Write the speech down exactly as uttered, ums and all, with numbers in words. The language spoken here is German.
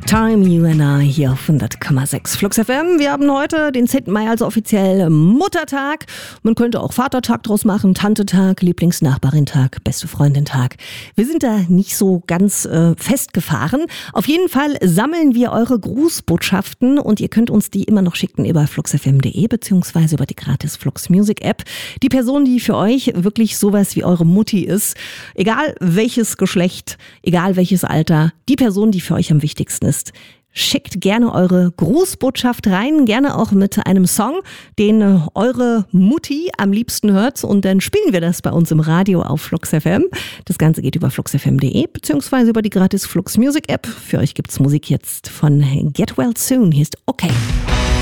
Time, You and I hier auf hundert Komma sechs Flux F M. Wir haben heute den zehnten Mai, also offiziell Muttertag. Man könnte auch Vatertag draus machen, Tantetag, Lieblingsnachbarintag, beste Freundintag. Wir sind da nicht so ganz äh, festgefahren. Auf jeden Fall sammeln wir eure Grußbotschaften und ihr könnt uns die immer noch schicken über fluxfm punkt de beziehungsweise über die gratis Flux Music App. Die Person, die für euch wirklich sowas wie eure Mutti ist, egal welches Geschlecht, egal welches Alter, die Person, die für euch am wichtigsten ist, schickt gerne eure Grußbotschaft rein, gerne auch mit einem Song, den eure Mutti am liebsten hört, und dann spielen wir das bei uns im Radio auf Flux F M. Das Ganze geht über fluxfm punkt de beziehungsweise über die gratis Flux Music App. Für euch gibt's Musik jetzt von Get Well Soon. Hier ist Okay.